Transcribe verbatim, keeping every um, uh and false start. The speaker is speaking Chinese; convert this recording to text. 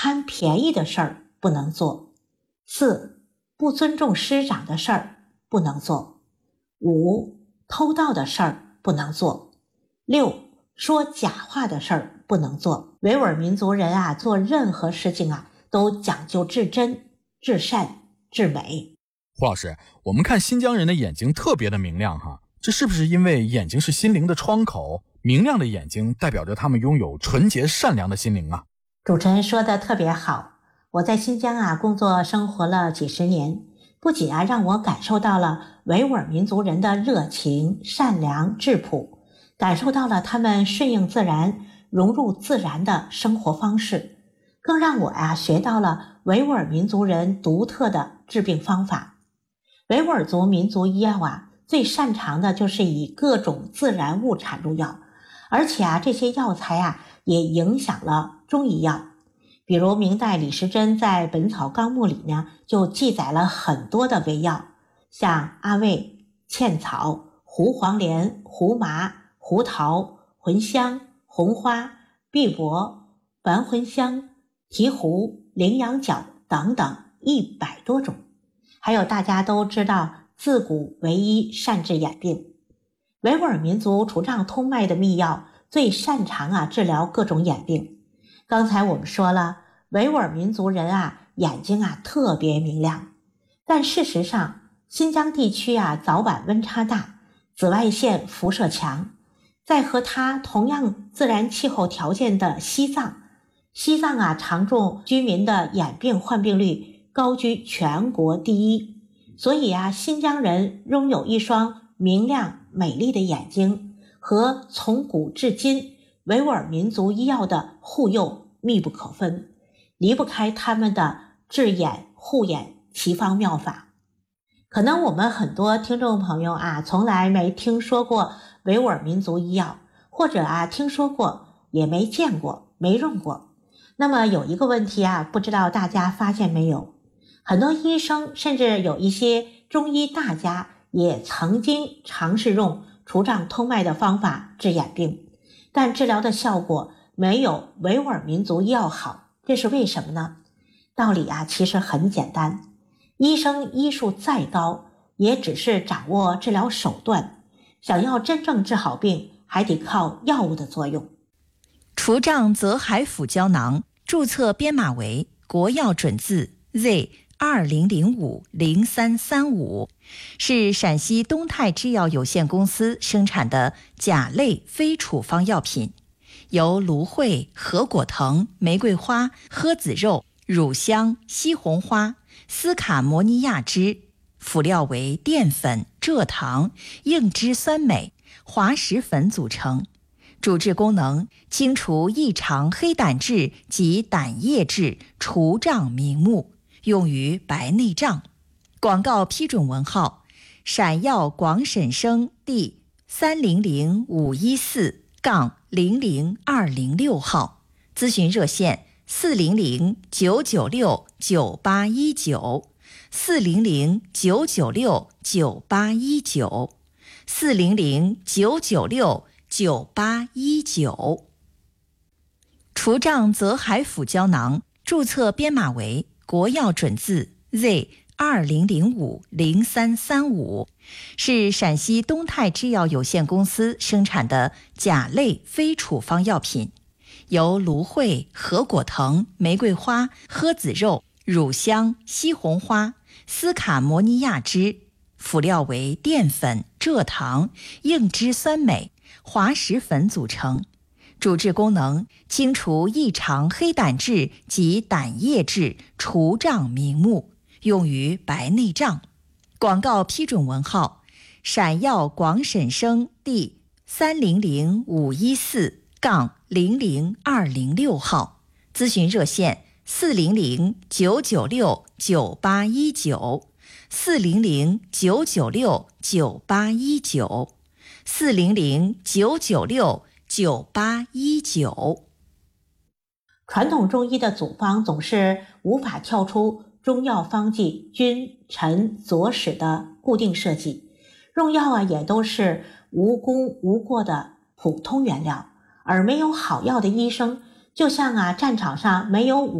贪便宜的事儿不能做。四、不尊重师长的事儿不能做。五、偷盗的事儿不能做。六、说假话的事儿不能做。维吾尔民族人啊，做任何事情啊，都讲究至真、至善、至美。 胡老师，我们看新疆人的眼睛特别的明亮哈，这是不是因为眼睛是心灵的窗口？明亮的眼睛代表着他们拥有纯洁善良的心灵啊。 主持人说的特别好，我在新疆啊工作生活了几十年，不仅啊让我感受到了维吾尔民族人的热情、善良、质朴，感受到了他们顺应自然、融入自然的生活方式，更让我啊学到了维吾尔民族人独特的治病方法。维吾尔族民族医药啊，最擅长的就是以各种自然物产入药，而且啊，这些药材啊也影响了中医药。比如明代李时珍在《本草纲目》里呢，就记载了很多的为药，像阿魏、茜草、胡黄连、胡麻、胡桃、茴香、红花、碧柏、丸茴香、醍醐、羚羊角等等一百多种。还有大家都知道自古为医善治眼病，维吾尔民族除障通脉的秘药最擅长啊治疗各种眼病。刚才我们说了，维吾尔民族人啊眼睛啊特别明亮，但事实上新疆地区啊早晚温差大，紫外线辐射强，在和它同样自然气候条件的西藏，西藏啊常住居民的眼病患病率高居全国第一，所以啊新疆人拥有一双明亮美丽的眼睛，和从古至今维吾尔民族医药的护佑密不可分，离不开他们的治眼护眼奇方妙法。可能我们很多听众朋友啊从来没听说过维吾尔民族医药，或者啊听说过也没见过没用过。那么有一个问题啊，不知道大家发现没有，很多医生甚至有一些中医大家也曾经尝试用除障通脉的方法治眼病，但治疗的效果没有维吾尔民族医药好，这是为什么呢？道理啊其实很简单，医生医术再高，也只是掌握治疗手段，想要真正治好病，还得靠药物的作用。 除障泽海辅胶囊注册编码为国药准字 Z 二零零五零三三五，是陕西东泰制药有限公司生产的甲类非处方药品，由芦荟、合果藤、玫瑰花、诃子肉、乳香、西红花、斯卡摩尼亚脂，辅料为淀粉、蔗糖、硬脂酸镁、滑石粉组成。主治功能：清除异常黑胆质及胆液质，除障明目，用于白内障。广告批准文号：陕药广审生第三零零五一四杠零零二零六号。咨询热线：四零零九九六九八一九，四零零九九六九八一九，四零零九九六九八一九。除障泽海辅胶囊注册编码为国药准字 Z 二零零五零三三五，是陕西东泰制药有限公司生产的甲类非处方药品，由芦荟、合果藤、玫瑰花、诃子肉、乳香、西红花、斯卡摩尼亚脂，辅料为淀粉、蔗糖、硬脂酸镁、滑石粉组成。主治功能：清除异常黑胆质及胆液质，除障明目，用于白内障。广告批准文号：陕药广审生第三零零五一四杠零零二零六号。咨询热线：四零零九九六九八一九，四零零九九六九八一九，四零零九九六九八一九。 传统中医的组方总是无法跳出中药方剂君、臣、佐、使的固定设计，用药啊也都是无功无过的普通原料，而没有好药的医生，就像啊战场上没有